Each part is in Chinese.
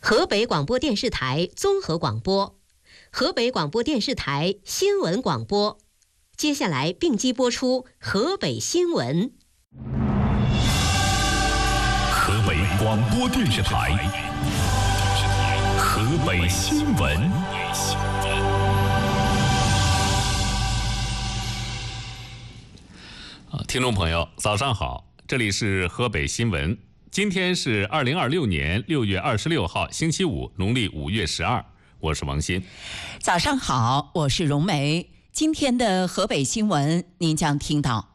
河北广播电视台综合广播，河北广播电视台新闻广播。接下来并机播出河北新闻。 河北广播电视台河北新闻。听众朋友，早上好，这里是河北新闻。今天是2026年6月26号，星期五，农历5月12，我是王鑫。 早上好，我是荣梅。今天的河北新闻，您将听到：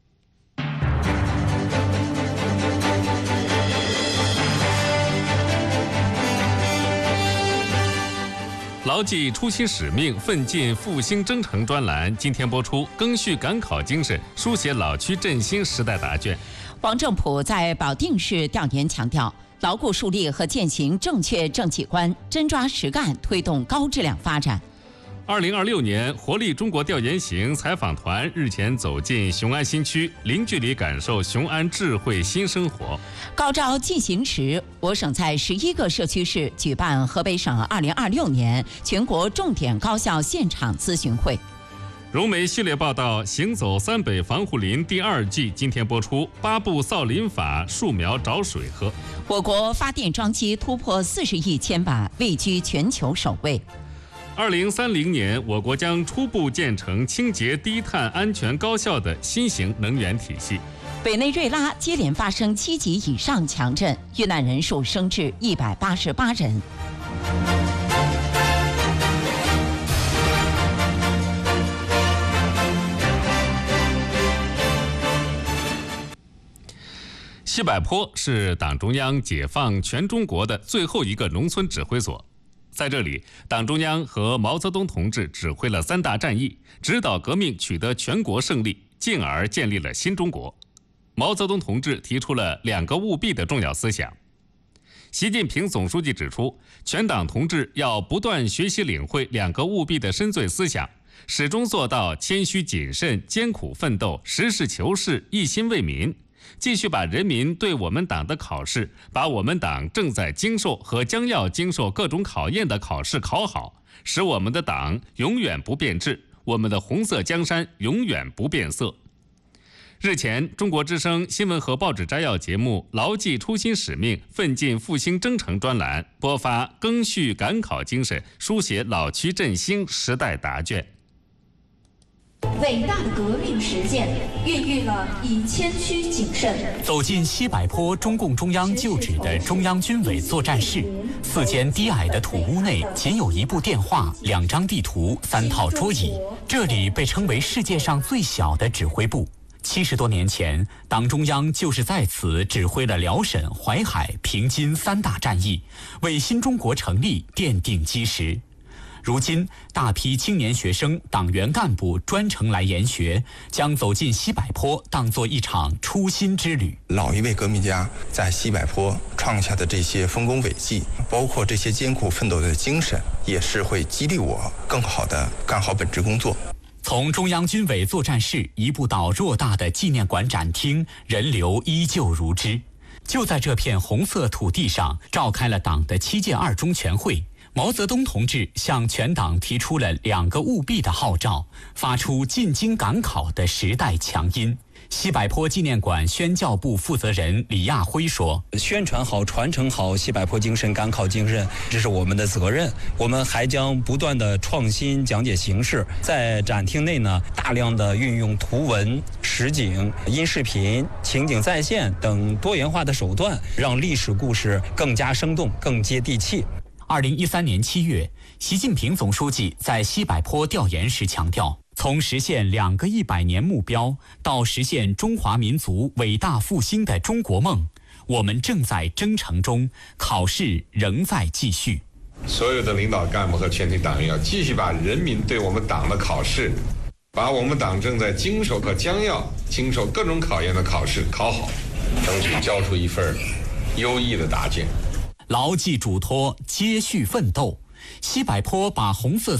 牢记初心使命，奋进复兴征程专栏今天播出，赓续赶考精神，书写老区振兴时代答卷。 王正普在保定市调研强调，牢固树立和践行正确政绩观，真抓实干，推动高质量发展。 2026年活力中国调研行采访团日前走进雄安新区，零距离感受雄安智慧新生活。 高招进行时，我省在11个社区市举办河北省2026年全国重点高校现场咨询会。 融媒系列报道《行走三北防护林》第2季今天播出，8步造林法，树苗找水喝。 我国发电装机突破40亿千瓦，位居全球首位。 2030年，我国将初步建成清洁低碳安全高效的新型能源体系。 委内瑞拉接连发生7级以上强震，遇难人数升至188人。 西柏坡是党中央解放全中国的最后一个农村指挥所。在这里，党中央和毛泽东同志指挥了3大战役，指导革命取得全国胜利，进而建立了新中国。毛泽东同志提出了2个务必的重要思想。习近平总书记指出，全党同志要不断学习领会2个务必的深邃思想，始终做到谦虚谨慎、艰苦奋斗、实事求是、一心为民，继续把人民对我们党的考试，把我们党正在经受和将要经受各种考验的考试考好，使我们的党永远不变质，我们的红色江山永远不变色。日前，中国之声新闻和报纸摘要节目《牢记初心使命，奋进复兴征程》专栏播发赓续赶考精神，书写老区振兴时代答卷。 伟大的革命实践孕育了以谦虚谨慎走进西柏坡中共中央旧址的中央军委作战室，4间低矮的土屋内仅有1部电话、2张地图、3套桌椅。这里被称为世界上最小的指挥部。70多年前，党中央就是在此指挥了辽沈、淮海、平津3大战役，为新中国成立奠定基石。如今，大批青年学生、党员干部专程来研学，将走进西柏坡当作一场初心之旅。 老一辈革命家在西柏坡创下的这些丰功伟绩，包括这些艰苦奋斗的精神，也是会激励我更好地干好本职工作。 从中央军委作战室移步到偌大的纪念馆展厅，人流依旧如织。就在这片红色土地上，召开了党的7届2中全会。毛泽东同志向全党提出了2个务必的号召，发出进京赶考的时代强音。西柏坡纪念馆宣教部负责人李亚辉说：“ 宣传好、传承好西柏坡精神、赶考精神，这是我们的责任。我们还将不断的创新讲解形式，在展厅内呢，大量的运用图文、实景、音视频、情景再现等多元化的手段，让历史故事更加生动、更接地气。” 2013年7月，习近平总书记在西柏坡调研时强调，从实现2个100年目标到实现中华民族伟大复兴的中国梦，我们正在征程中，考试仍在继续。 所有的领导干部和全体党员要继续把人民对我们党的考试，把我们党正在经受和将要经受各种考验的考试考好，争取交出一份优异的答卷。 牢记嘱托，接续奋斗。西柏坡把红色